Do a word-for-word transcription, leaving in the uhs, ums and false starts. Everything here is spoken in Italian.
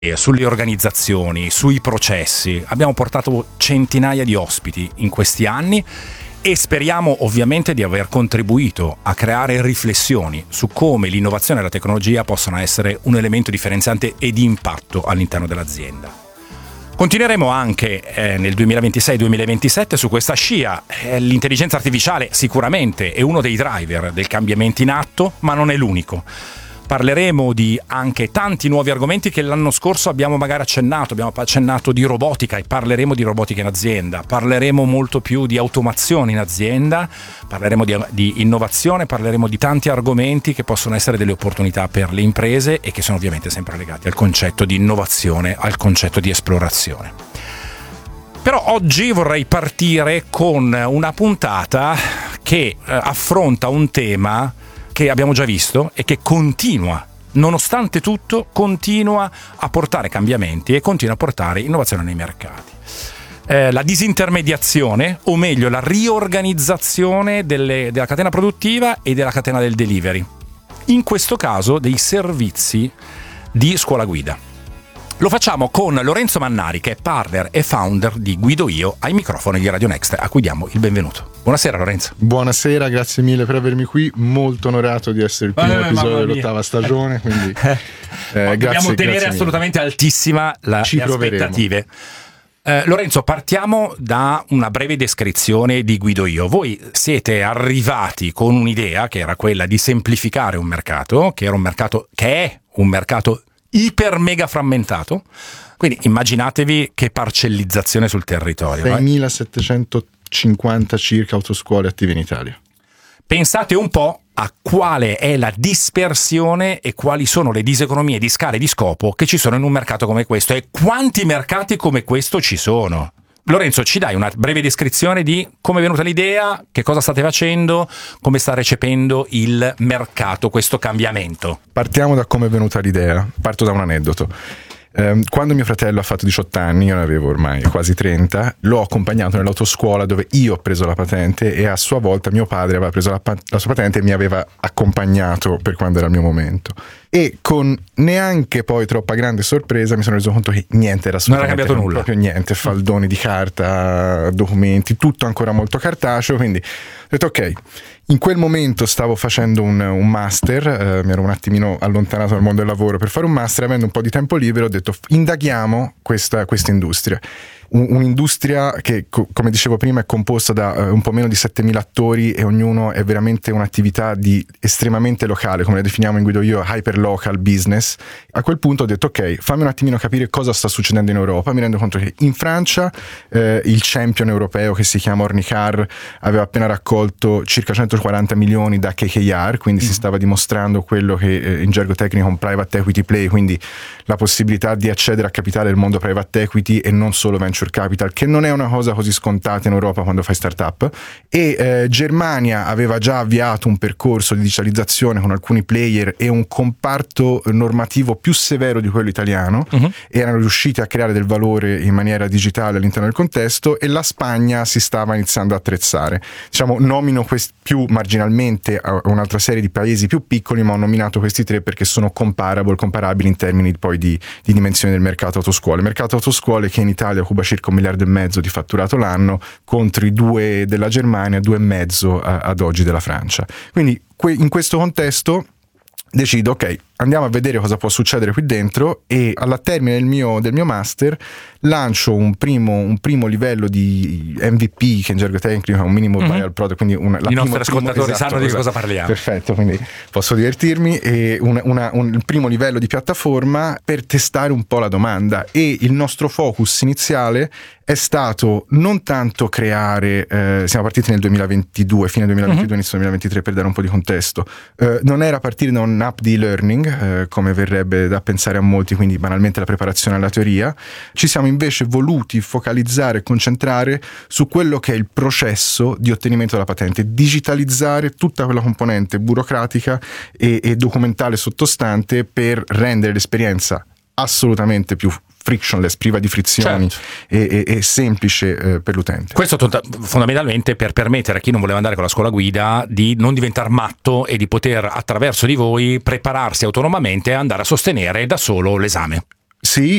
sulle organizzazioni, sui processi. Abbiamo portato centinaia di ospiti in questi anni e speriamo ovviamente di aver contribuito a creare riflessioni su come l'innovazione e la tecnologia possono essere un elemento differenziante e di impatto all'interno dell'azienda. Continueremo anche eh, nel duemilaventisei duemilaventisette su questa scia. Eh, l'intelligenza artificiale sicuramente è uno dei driver del cambiamento in atto, ma non è l'unico. Parleremo di anche tanti nuovi argomenti che l'anno scorso abbiamo magari accennato, abbiamo accennato di robotica e parleremo di robotica in azienda, parleremo molto più di automazione in azienda, parleremo di, di innovazione, parleremo di tanti argomenti che possono essere delle opportunità per le imprese e che sono ovviamente sempre legati al concetto di innovazione, al concetto di esplorazione. Però oggi vorrei partire con una puntata che eh, affronta un tema che abbiamo già visto e che continua, nonostante tutto, continua a portare cambiamenti e continua a portare innovazione nei mercati. Eh, la disintermediazione, o meglio la riorganizzazione delle, della catena produttiva e della catena del delivery. In questo caso dei servizi di scuola guida. Lo facciamo con Lorenzo Mannari, che è partner e founder di Guido Io, ai microfoni di Radio Next, a cui diamo il benvenuto. Buonasera Lorenzo. Buonasera, grazie mille per avermi qui, molto onorato di essere il primo eh, episodio dell'ottava stagione, quindi eh, eh, dobbiamo tenere assolutamente mille. altissima la, le aspettative. Eh, Lorenzo, partiamo da una breve descrizione di Guido Io. Voi siete arrivati con un'idea che era quella di semplificare un mercato, che era un mercato che è un mercato iper mega frammentato, quindi immaginatevi che parcellizzazione sul territorio. seimilasettecentocinquanta circa autoscuole attive in Italia. Pensate un po' a quale è la dispersione e quali sono le diseconomie di scala e di scopo che ci sono in un mercato come questo e quanti mercati come questo ci sono. Lorenzo, ci dai una breve descrizione di come è venuta l'idea, che cosa state facendo, come sta recependo il mercato questo cambiamento? Partiamo da come è venuta l'idea, parto da un aneddoto. Eh, quando mio fratello ha fatto diciotto anni, io ne avevo ormai quasi trenta, l'ho accompagnato nell'autoscuola dove io ho preso la patente e a sua volta mio padre aveva preso la, pa- la sua patente e mi aveva accompagnato per quando era il mio momento. E con neanche poi troppa grande sorpresa mi sono reso conto che niente era assolutamente, non era cambiato nulla, proprio niente, faldoni di carta, documenti, tutto ancora molto cartaceo, quindi ho detto ok. In quel momento stavo facendo un, un master, eh, mi ero un attimino allontanato dal mondo del lavoro per fare un master, avendo un po' di tempo libero ho detto indaghiamo questa, questa industria. Un, un'industria che, co- come dicevo prima, è composta da uh, un po' meno di settemila attori e ognuno è veramente un'attività di estremamente locale, come la definiamo in Guido Io, hyper local business. A quel punto ho detto ok, fammi un attimino capire cosa sta succedendo in Europa. Mi rendo conto che in Francia eh, il champion europeo che si chiama Ornicar aveva appena raccolto circa centoquaranta milioni da K K R, quindi mm. si stava dimostrando quello che eh, in gergo tecnico è un private equity play, quindi la possibilità di accedere a capitale del mondo private equity e non solo venture capital, che non è una cosa così scontata in Europa quando fai startup. E eh, Germania aveva già avviato un percorso di digitalizzazione con alcuni player e un comparto normativo più severo di quello italiano, uh-huh. e erano riusciti a creare del valore in maniera digitale all'interno del contesto, e la Spagna si stava iniziando a attrezzare. Diciamo, nomino questi più marginalmente a un'altra serie di paesi più piccoli, ma ho nominato questi tre perché sono comparable, comparabili in termini poi di, di dimensione del mercato autoscuole. Il mercato autoscuole che in Italia occupa circa un miliardo e mezzo di fatturato l'anno contro i due della Germania, due e mezzo ad oggi della Francia. Quindi in questo contesto decido ok, andiamo a vedere cosa può succedere qui dentro, e alla termine del mio, del mio master lancio un primo, un primo livello di M V P, che in gergo tecnico è un minimum viable mm-hmm. product, quindi una, la i primo, nostri ascoltatori esatto, sanno di cosa parliamo. Perfetto, quindi posso divertirmi. E una, una, un il primo livello di piattaforma per testare un po' la domanda, e il nostro focus iniziale è stato non tanto creare, eh, siamo partiti nel duemilaventidue, fine duemilaventidue, mm-hmm. inizio duemilaventitré, per dare un po' di contesto, eh, non era partire da un'app di learning, eh, come verrebbe da pensare a molti, quindi banalmente la preparazione alla teoria. Ci siamo invece voluti focalizzare e concentrare su quello che è il processo di ottenimento della patente, digitalizzare tutta quella componente burocratica e, e documentale sottostante per rendere l'esperienza assolutamente più frictionless, priva di frizioni, certo. e, e, e semplice eh, per l'utente. Questo to- fondamentalmente per permettere a chi non voleva andare con la scuola guida di non diventare matto e di poter attraverso di voi prepararsi autonomamente e andare a sostenere da solo l'esame. Sì,